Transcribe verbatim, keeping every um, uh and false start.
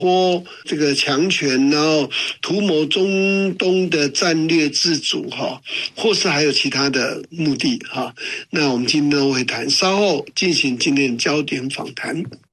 或这个强权，然后图谋中东的战略自主哈，或是还有其他的目的哈。那我们今天都会谈，稍后进行今天的焦点访谈。